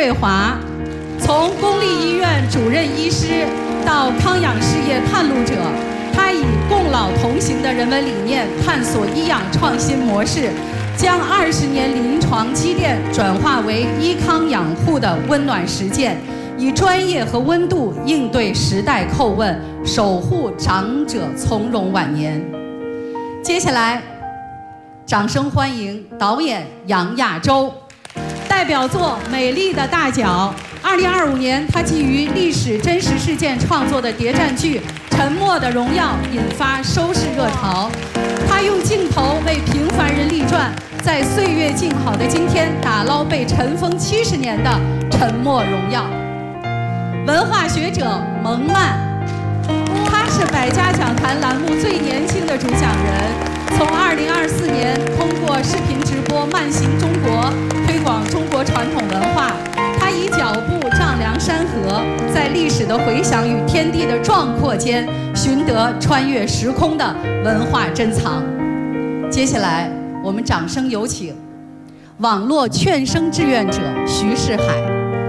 瑞华，从公立医院主任医师到康养事业探路者，他以共老同行的人文理念，探索医养创新模式，将20年临床积淀转化为医康养护的温暖实践，以专业和温度应对时代叩问，守护长者从容晚年。接下来，掌声欢迎导演杨亚洲。代表作《美丽的大脚》，2025年，他基于历史真实事件创作的谍战剧《沉默的荣耀》引发收视热潮。他用镜头为平凡人立传，在岁月静好的今天，打捞被尘封70年的沉默荣耀。文化学者蒙曼，他是百家讲坛栏目最年轻的主讲人。从2024年通过视频直播《慢行中国》推广中国传统文化，他以脚步丈量山河，在历史的回响与天地的壮阔间，寻得穿越时空的文化珍藏。接下来，我们掌声有请网络劝生志愿者徐世海。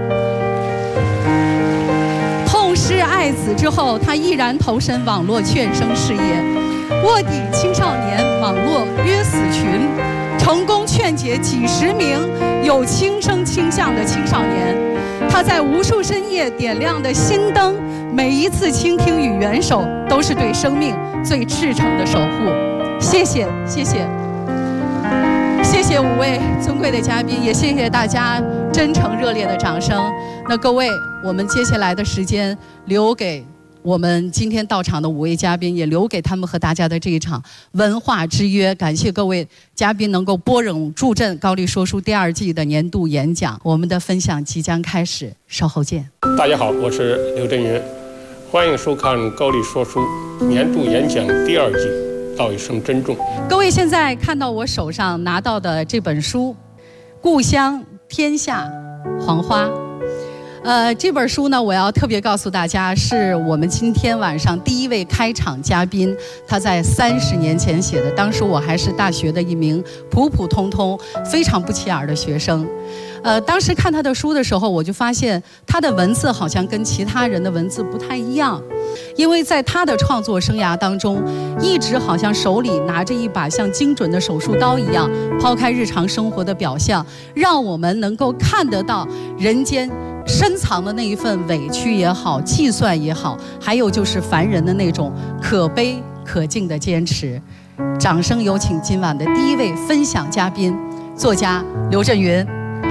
痛失爱子之后，他毅然投身网络劝生事业，卧底青少年网络约死群，成功劝解几十名有轻生倾向的青少年。他在无数深夜点亮的心灯，每一次倾听与援手，都是对生命最赤诚的守护。谢谢，谢谢，谢谢5位尊贵的嘉宾，也谢谢大家真诚热烈的掌声。那各位，我们接下来的时间留给我们今天到场的5位嘉宾，也留给他们和大家的这一场文化之约。感谢各位嘉宾能够拨冗助阵高丽说书第2季的年度演讲。我们的分享即将开始，稍后见。 大家好，我是刘震云，欢迎收看高丽说书年度演讲第2季，道一声珍重。 各位现在看到我手上拿到的这本书《故乡天下黄花》。这本书呢，我要特别告诉大家，是我们今天晚上第1位开场嘉宾，他在30年前写的。当时我还是大学的一名普普通通、非常不起眼的学生。当时看他的书的时候，我就发现他的文字好像跟其他人的文字不太一样，因为在他的创作生涯当中，一直好像手里拿着一把像精准的手术刀一样，抛开日常生活的表象，让我们能够看得到人间深藏的那一份委屈也好，计算也好，还有就是凡人的那种可悲可敬的坚持。掌声有请今晚的第1位分享嘉宾，作家刘震云。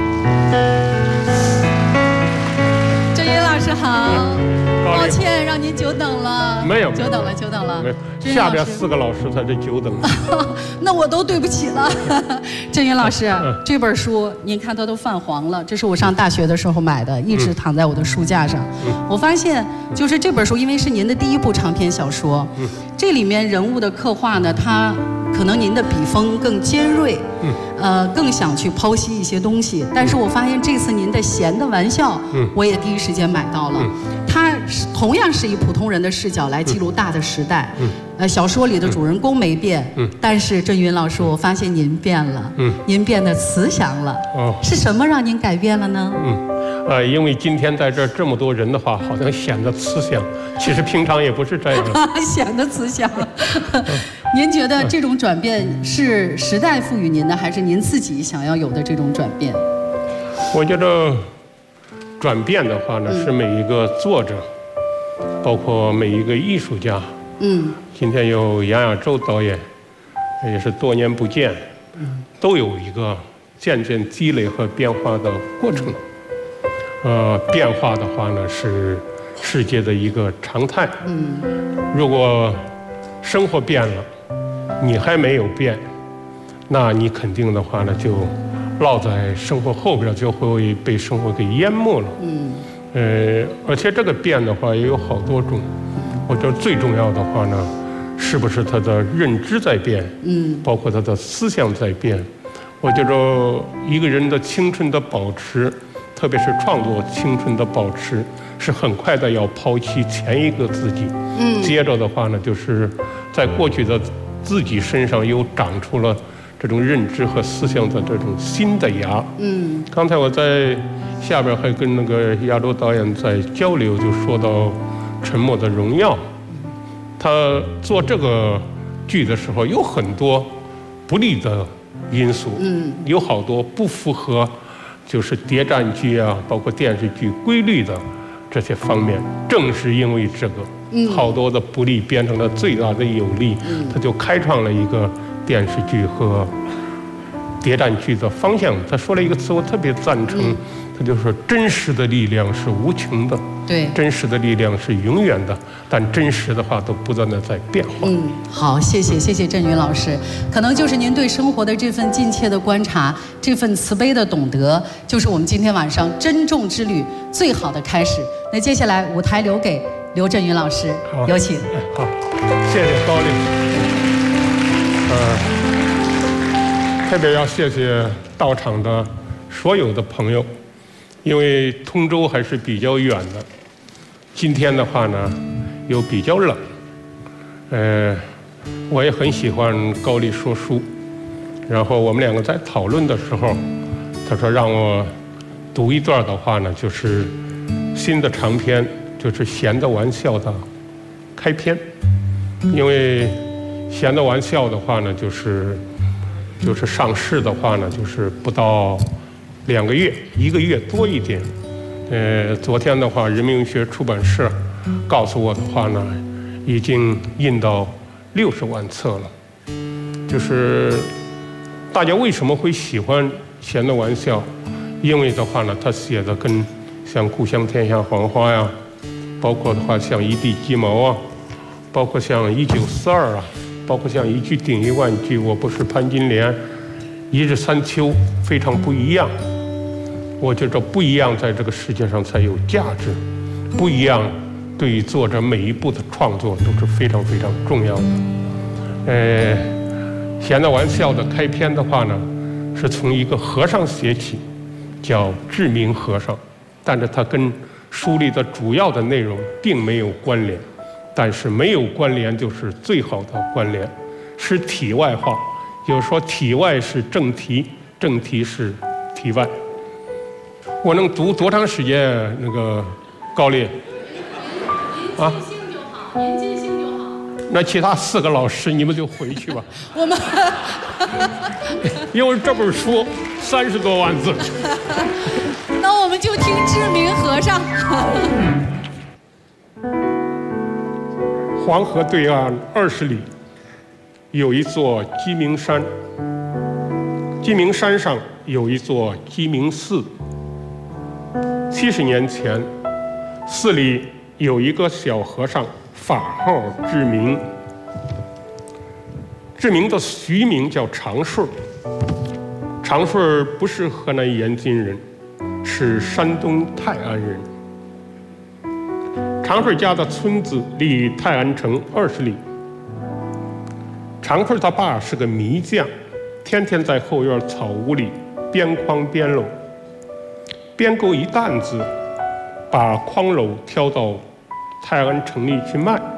震云老师好，抱歉让您久等了。 没有， 久等了，久等了。 下边4个老师才是久等。 那我都对不起了。震云老师，这本书您看它都泛黄了，这是我上大学的时候买的，一直躺在我的书架上。我发现就是这本书，因为是您的第1部长篇小说，这里面人物的刻画呢，它可能您的笔锋更尖锐，更想去剖析一些东西。但是我发现这次您的闲的玩笑，我也第一时间买到了。它同样是以普通人的视角来记录大的时代。小说里的主人公没变，但是震云老师，我发现您变了，您变得慈祥了。是什么让您改变了呢？ 因为今天在这么多人的话，好像显得慈祥，其实平常也不是这样的。 显得慈祥。您觉得这种转变是时代赋予您的，还是您自己想要有的这种转变？ 我觉得转变的话呢，是每一个作者，包括每一个艺术家。今天有杨亚洲导演，也是多年不见，都有一个渐渐积累和变化的过程。变化的话呢，是世界的一个常态。如果生活变了，你还没有变，那你肯定的话呢，就落在生活后边，就会被生活给淹没了。而且这个变的话也有好多种。我觉得最重要的话呢，是不是他的认知在变？包括他的思想在变。我觉着一个人的青春的保持，特别是创作青春的保持，是很快的要抛弃前一个自己。接着的话呢，就是在过去的自己身上又长出了这种认知和思想的这种新的芽。刚才我在下边还跟那个亚洲导演在交流，就说到《沉默的荣耀》，他做这个剧的时候有很多不利的因素，有好多不符合就是谍战剧啊，包括电视剧规律的这些方面。正是因为这个，好多的不利变成了最大的有利，他就开创了一个电视剧和谍战剧的方向。他说了一个词，我特别赞成，他就说真实的力量是无穷的， 对， 真实的力量是永远的，但真实的话都不断的在变化。 好，谢谢郑云老师，可能就是您对生活的这份近切的观察，这份慈悲的懂得，就是我们今天晚上珍重之旅最好的开始。那接下来舞台留给刘震云老师，有请。 好，谢谢高丽。特别要谢谢到场的所有的朋友，因为通州还是比较远的，今天的话呢又比较冷，我也很喜欢高丽说书，然后我们两个在讨论的时候，他说让我读一段的话呢，就是新的长篇，就是《闲的玩笑》的开篇，因为《闲的玩笑》的话呢，就是上市的话呢，就是不到2个月，1个月多一点。昨天的话，人民文学出版社告诉我的话呢，已经印到60万册了。就是大家为什么会喜欢《闲的玩笑》？因为的话呢，他写的跟像《故乡天下黄花》呀，包括的话像《一地鸡毛》啊，包括像《1942》啊。包括像一句顶1万句，我不是潘金莲，一日三秋，非常不一样。我觉着不一样，在这个世界上才有价值。不一样，对于作者每一部的创作都是非常非常重要的。闲的玩笑的开篇的话呢，是从一个和尚写起，叫志明和尚，但是他跟书里的主要的内容并没有关联。但是没有关联就是最好的关联，是题外话。有说题外是正题，正题是题外。我能读多长时间？那个高丽啊？您尽兴就好，您尽兴就好。 那其他4个老师你们就回去吧。 我们因为这本书30多万字。 那我们就听志明和尚。 黄河对岸20里，有一座鸡鸣山。鸡鸣山上有一座鸡鸣寺。70年前，寺里有一个小和尚，法号志明。志明的俗名叫长顺。长顺不是河南延津人，是山东泰安人。长顺家的村子离泰安城20里。长顺他爸是个迷匠，天天在后院草屋里编筐编篓，编够一担子，把筐篓挑到泰安城里去卖。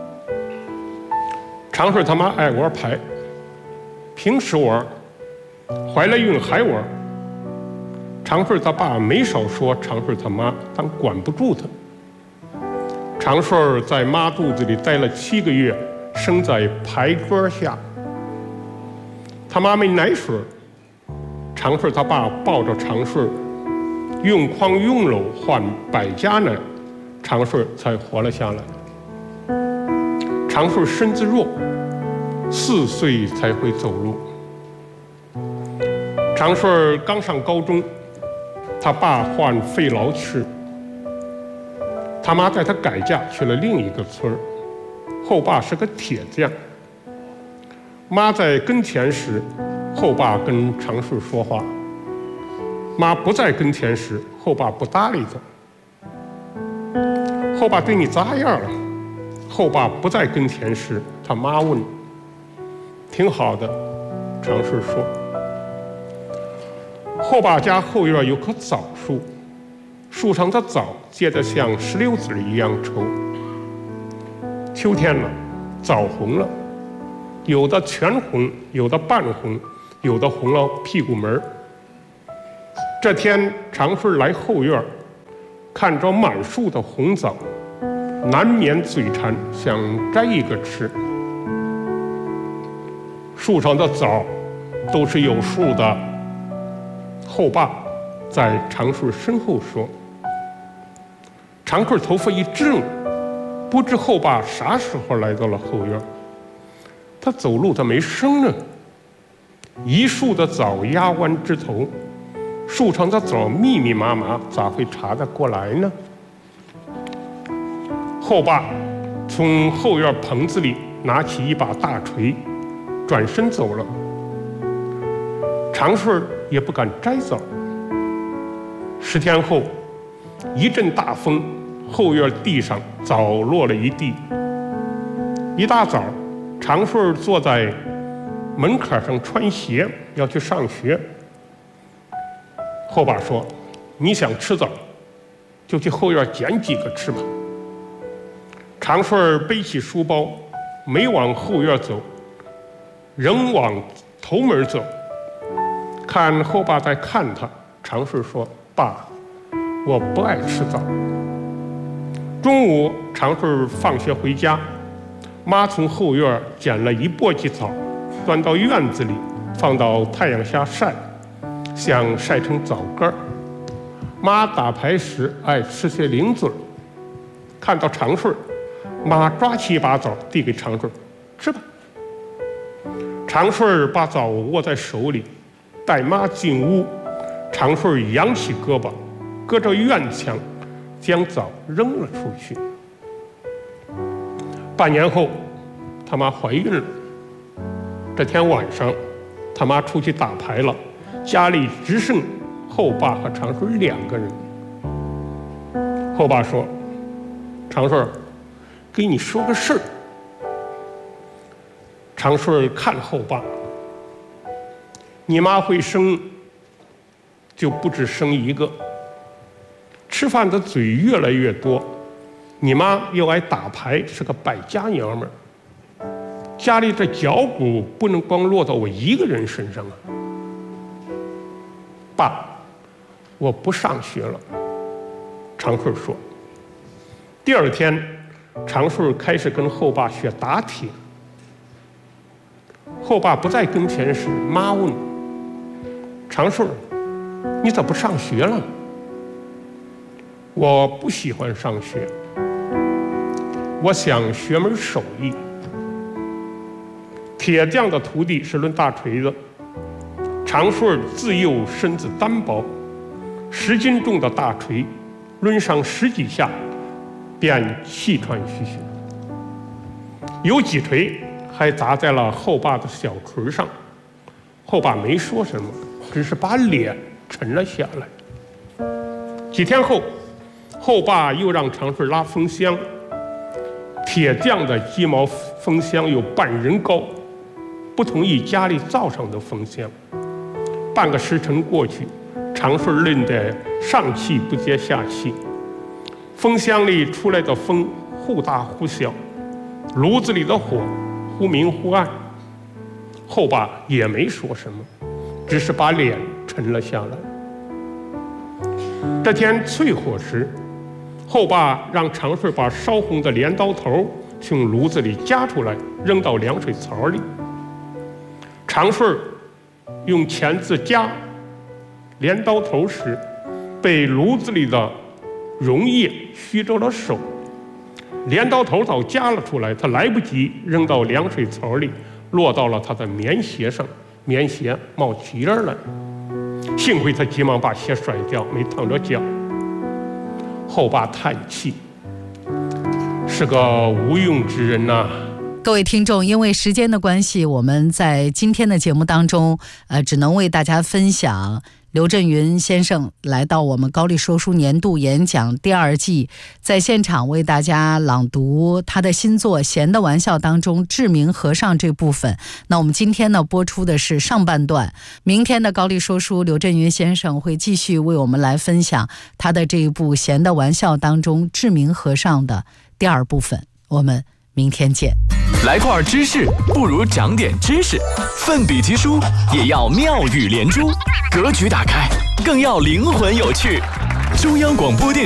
长顺他妈爱玩牌，平时玩，怀了孕还玩。长顺他爸没少说长顺他妈，但管不住他。长顺在妈肚子里待了7个月，生在牌桌下。他妈没奶水，长顺他爸抱着长顺，用筐用篓换100家奶，长顺才活了下来。长顺身子弱，4岁才会走路。长顺刚上高中，他爸患肺痨去。他妈带他改嫁去了另一个村儿，后爸是个铁匠。妈在跟前时，后爸跟长顺说话；妈不在跟前时，后爸不搭理他。后爸对你咋样了？后爸不在跟前时，他妈问。挺好的，长顺说。后爸家后院有棵枣树。树上的枣结得像石榴籽一样稠。秋天了，枣红了，有的全红，有的半红， 有的红了屁股门。这天常顺来后院，看着满树的红枣，难免嘴馋，想摘一个吃。树上的枣都是有数的。后爸在常顺身后说。常顺头发一怔，不知后爸啥时候来到了后院。他走路他没声呢，一树的枣压弯枝头，树上的枣密密麻麻，咋会查得过来呢？后爸从后院棚子里拿起一把大锤，转身走了。常顺也不敢摘枣。10天后，一阵大风，后院地上枣落了一地。一大早，常顺坐在门槛上穿鞋，要去上学。后爸说：“你想吃枣，就去后院捡几个吃吧。”常顺背起书包，没往后院走，仍往头门走。看后爸在看他，常顺说：“爸，我不爱吃枣。”中午，常顺放学回家，妈从后院捡了一簸箕枣，端到院子里，放到太阳下晒，想晒成枣干。妈打牌时爱吃些零嘴，看到常顺，妈抓起一把枣递给常顺：“吃吧。”常顺把枣握在手里，带妈进屋。常顺扬起胳膊，隔着院墙将枣扔了出去。半年后，他妈怀孕了。这天晚上，他妈出去打牌了，家里只剩后爸和常顺2个人。后爸说：“常顺，给你说个事儿。”常顺看后爸：“你妈会生，就不止生一个。吃饭的嘴越来越多，你妈又爱打牌，是个败家娘们儿。家里这脚骨不能光落到我一个人身上啊。爸，我不上学了。”常顺说。第2天，常顺开始跟后爸学打铁。后爸不在跟前时，妈问：“常顺，你咋不上学了？”“我不喜欢上学，我想学门手艺。”铁匠的徒弟是抡大锤子，常顺自幼身子单薄，10斤重的大锤抡上10几下，便气喘吁吁。有几锤还砸在了后爸的小锤上，后爸没说什么，只是把脸沉了下来。几天后，后爸又让常顺拉风箱，铁匠的鸡毛风箱有半人高，不同意家里造上的风箱。半个时辰过去，常顺累得上气不接下气，风箱里出来的风忽大忽小，炉子里的火忽明忽暗。后爸也没说什么，只是把脸沉了下来。这天淬火时，后爸让常顺把烧红的镰刀头从炉子里夹出来，扔到凉水槽里。常顺用钳子夹镰刀头时，被炉子里的溶液虚着了手，镰刀头早夹了出来，他来不及扔到凉水槽里，落到了他的棉鞋上，棉鞋冒起烟来。幸亏他急忙把鞋甩掉，没烫着脚。后爸叹气，是个无用之人呐。 各位听众，因为时间的关系，我们在今天的节目当中，只能为大家分享刘震云先生来到我们高丽说书年度演讲第2季，在现场为大家朗读他的新作《闲的玩笑》当中志明和尚这部分。那我们今天呢播出的是上半段，明天的高丽说书刘震云先生会继续为我们来分享他的这一部《闲的玩笑》当中志明和尚的第2部分。我们明天见。 来块知识不如长点知识，奋笔疾书也要妙语连珠，格局打开更要灵魂有趣。中央广播电